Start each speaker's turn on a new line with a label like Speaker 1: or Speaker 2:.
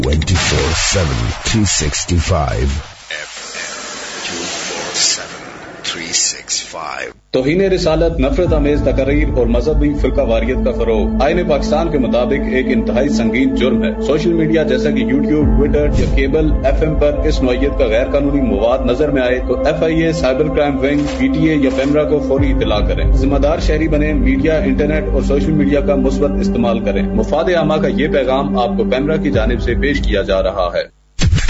Speaker 1: 24/7 365 तौहीन रिसालत, नफरत अमेज तकरीर और मजहबी फिरका वारियत का फरोग आईन पाकिस्तान के मुताबिक एक इंतहाई संगीन जुर्म है। सोशल मीडिया जैसा कि यूट्यूब, ट्विटर या केबल FM पर इस नौइयत का गैर कानूनी मवाद नजर में आए तो FIA, cyber crime wing, PTA या पेमरा को फौरी इत्तला करें। जिम्मेदार शहरी बने, मीडिया, इंटरनेट और सोशल मीडिया का मुस्बत इस्तेमाल करें। मुफाद आमा का ये पैगाम आपको पेमरा की जानिब से पेश किया जा रहा है।